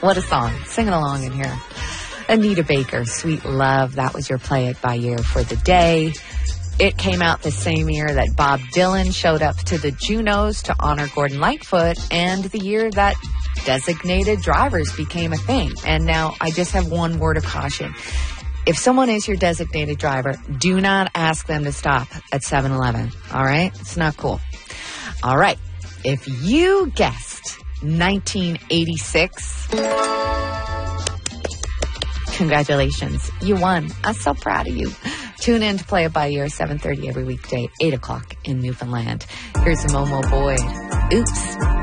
What a song. Sing it along in here. Anita Baker, Sweet Love. That was your Play It By Ear for the day. It came out the same year that Bob Dylan showed up to the Junos to honor Gordon Lightfoot, and the year that designated drivers became a thing. And now I just have one word of caution. If someone is your designated driver, do not ask them to stop at 7-Eleven. All right? It's not cool. All right. If you guessed 1986, congratulations. You won. I'm so proud of you. Tune in to Play It By Ear, 7:30 every weekday, 8 o'clock in Newfoundland. Here's Momo Boyd. Oops.